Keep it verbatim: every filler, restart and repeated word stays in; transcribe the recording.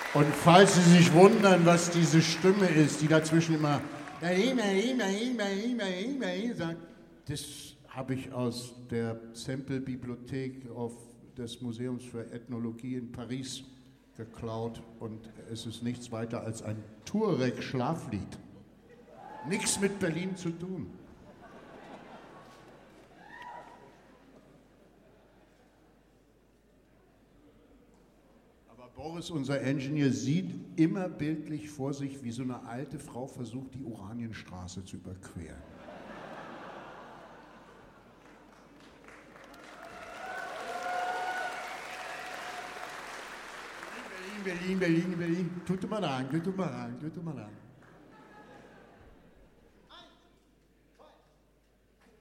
Und falls Sie sich wundern, was diese Stimme ist, die dazwischen immer sagt, das habe ich aus der Sample-Bibliothek auf des Museums für Ethnologie in Paris geklaut und es ist nichts weiter als ein Tuareg-Schlaflied. Nichts mit Berlin zu tun. Aber Boris, unser Engineer, sieht immer bildlich vor sich, wie so eine alte Frau versucht, die Oranienstraße zu überqueren. Berlin, Berlin, Berlin, Berlin. Tutto mal an, tutto mal an, tutto mal an.